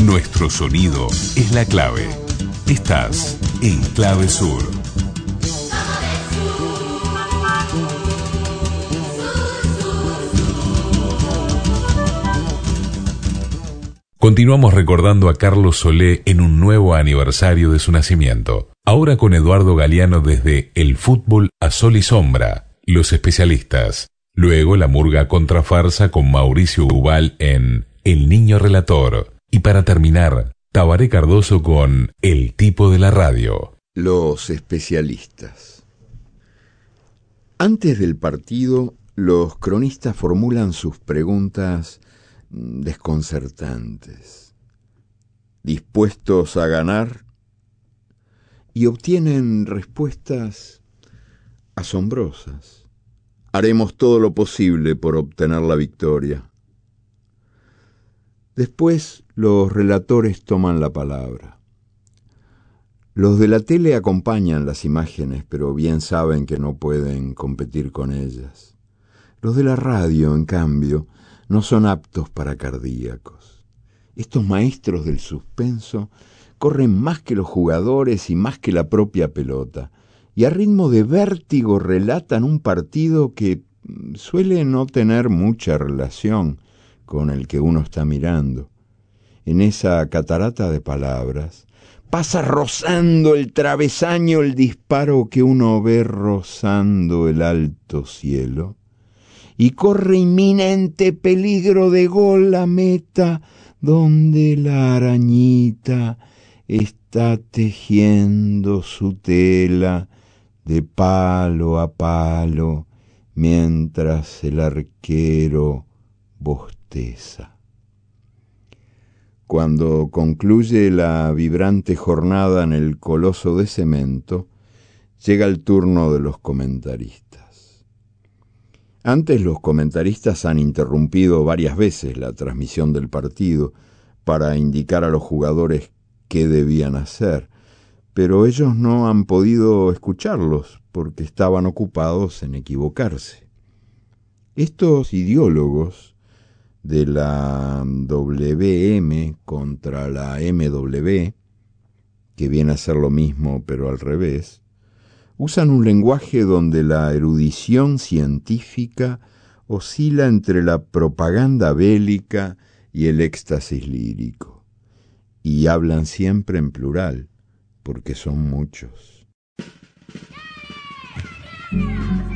Nuestro sonido es la clave. Estás en Clave Sur. Continuamos recordando a Carlos Solé en un nuevo aniversario de su nacimiento. Ahora con Eduardo Galeano desde El fútbol a sol y sombra, Los especialistas. Luego la murga contrafarsa con Mauricio Ubal en El niño relator. Y para terminar, Tabaré Cardoso con El tipo de la radio. Los especialistas. Antes del partido, los cronistas formulan sus preguntas desconcertantes, dispuestos a ganar, y obtienen respuestas asombrosas. Haremos todo lo posible por obtener la victoria. Después, los relatores toman la palabra. Los de la tele acompañan las imágenes, pero bien saben que no pueden competir con ellas. Los de la radio, en cambio, no son aptos para cardíacos. Estos maestros del suspenso corren más que los jugadores y más que la propia pelota, y a ritmo de vértigo relatan un partido que suele no tener mucha relación con el que uno está mirando. En esa catarata de palabras pasa rozando el travesaño el disparo que uno ve rozando el alto cielo, y corre inminente peligro de gol a meta donde la arañita está tejiendo su tela de palo a palo mientras el arquero bosteza. Cuando concluye la vibrante jornada en el coloso de cemento, llega el turno de los comentaristas. Antes los comentaristas han interrumpido varias veces la transmisión del partido para indicar a los jugadores qué debían hacer, pero ellos no han podido escucharlos porque estaban ocupados en equivocarse. Estos ideólogos de la WM contra la MW, que viene a ser lo mismo pero al revés, usan un lenguaje donde la erudición científica oscila entre la propaganda bélica y el éxtasis lírico, y hablan siempre en plural, porque son muchos.